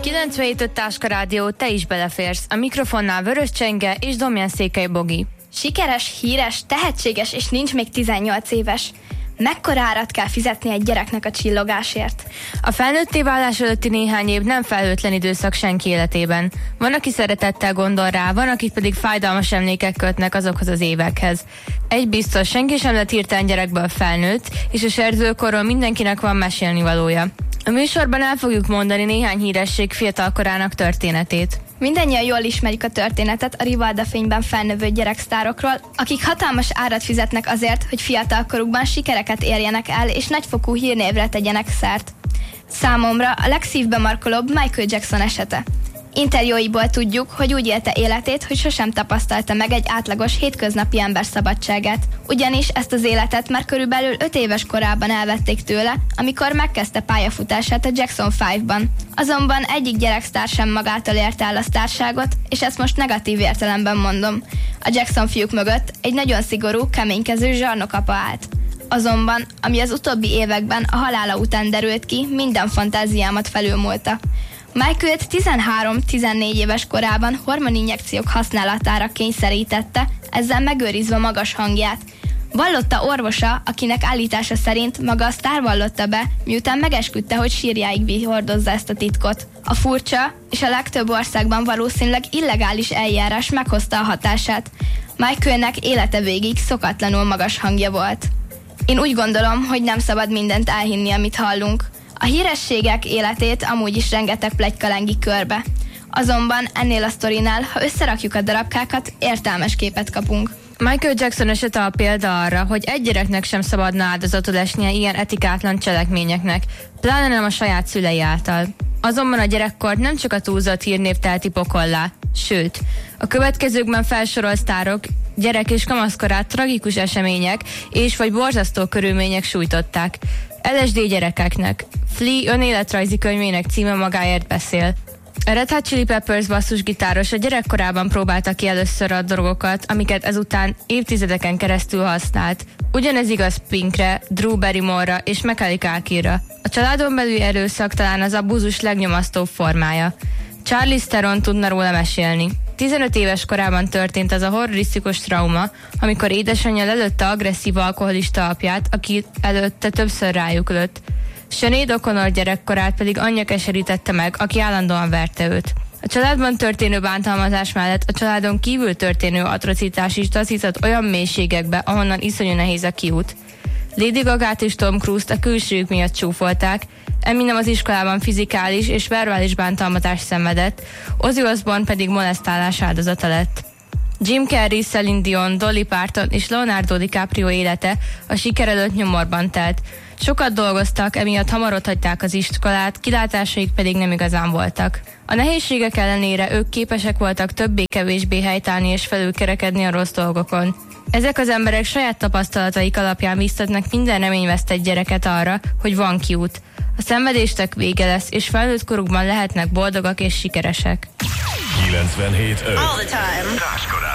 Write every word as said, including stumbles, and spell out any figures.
kilencvenhét öt Táska Rádió, te is beleférsz. A mikrofonnál Vörös Csenge és Domján Székely Bogi. Sikeres, híres, tehetséges és nincs még tizennyolc éves. Mekkora árat kell fizetni egy gyereknek a csillogásért? A felnőtté válás előtti néhány év nem felhőtlen időszak senki életében. Van, aki szeretettel gondol rá, van, akik pedig fájdalmas emlékek kötnek azokhoz az évekhez. Egy biztos, senki sem lett hirtelen gyerekből felnőtt, és a serdülőkorról mindenkinek van mesélnivalója. A műsorban el fogjuk mondani néhány híresség fiatalkorának történetét. Mindennyian jól ismerjük a történetet a Rivalda fényben felnövő gyereksztárokról, akik hatalmas árat fizetnek azért, hogy fiatalkorukban sikereket érjenek el és nagyfokú hírnévre tegyenek szert. Számomra a legszívbe markolóbb Michael Jackson esete. Interjúiból tudjuk, hogy úgy élte életét, hogy sosem tapasztalta meg egy átlagos hétköznapi ember szabadságát. Ugyanis ezt az életet már körülbelül öt éves korában elvették tőle, amikor megkezdte pályafutását a Jackson ötben. Azonban egyik gyereksztár sem magától érte el a sztárságot, és ezt most negatív értelemben mondom. A Jackson fiúk mögött egy nagyon szigorú, keménykező zsarnokapa állt. Azonban, ami az utóbbi években a halála után derült ki, minden fantáziámat felülmúlta. Michaelt tizenhárom-tizennégy éves korában hormoninjekciók használatára kényszerítette, ezzel megőrizve magas hangját. Vallotta orvosa, akinek állítása szerint maga a sztár vallotta be, miután megesküdte, hogy sírjáig vihordozza ezt a titkot. A furcsa, és a legtöbb országban valószínűleg illegális eljárás meghozta a hatását. Michaelnek élete végig szokatlanul magas hangja volt. Én úgy gondolom, hogy nem szabad mindent elhinni, amit hallunk. A hírességek életét amúgy is rengeteg pletyka lengi körbe. Azonban ennél a sztorinál, ha összerakjuk a darabkákat, értelmes képet kapunk. Michael Jackson esete a példa arra, hogy egy gyereknek sem szabadna áldozatul esnie ilyen etikátlan cselekményeknek, pláne nem a saját szülei által. Azonban a gyerekkort nem csak a túlzott hírnév telti pokollá, sőt, a következőkben felsorolt sztárok gyerek és kamaszkorát tragikus események és vagy borzasztó körülmények sújtották. el es dé gyerekeknek. Flea önéletrajzi könyvének címe magáért beszél. A Red Hot Chili Peppers basszusgitáros a gyerekkorában próbálta ki először a drogokat, amiket ezután évtizedeken keresztül használt. Ugyanez igaz Pinkre, Drew Barrymore-ra és Macaulay Culkinra. A családon belüli erőszak talán az abúzus legnyomasztóbb formája. Charlize Theron tudna róla mesélni. tizenöt éves korában történt az a horrorisztikus trauma, amikor édesanyja lelőtte agresszív alkoholista apját, aki előtte többször rájuk lőtt. Sinead O'Connor gyerekkorát pedig anyja keserítette meg, aki állandóan verte őt. A családban történő bántalmazás mellett a családon kívül történő atrocitás is taszított olyan mélységekbe, ahonnan iszonyú nehéz a kiút. Lady Gagát és Tom Cruise-t a külsőjük miatt csúfolták, Eminem az iskolában fizikális és verbális bántalmazást szenvedett, Ozzy Osbourne pedig molesztálás áldozata lett. Jim Carrey, Celine Dion, Dolly Parton és Leonardo DiCaprio élete a siker előtt nyomorban telt. Sokat dolgoztak, emiatt hamar otthagyták az iskolát, kilátásaik pedig nem igazán voltak. A nehézségek ellenére ők képesek voltak többé-kevésbé helytállni és felülkerekedni a rossz dolgokon. Ezek az emberek saját tapasztalataik alapján biztatnak minden reményvesztett gyereket arra, hogy van kiút. A szenvedéstek vége lesz, és felnőtt korukban lehetnek boldogak és sikeresek. kilencvenhét öt All the time.